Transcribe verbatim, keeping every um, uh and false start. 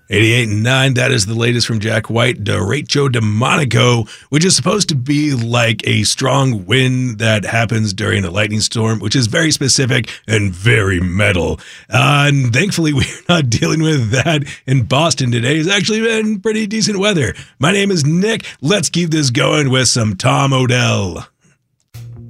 eighty-eight and nine, that is the latest from Jack White, Derecho de Monaco, which is supposed to be like a strong wind that happens during a lightning storm, which is very specific and very metal. Uh, and thankfully, we're not dealing with that in Boston today. It's actually been pretty decent weather. My name is Nick. Let's keep this going with some Tom Odell.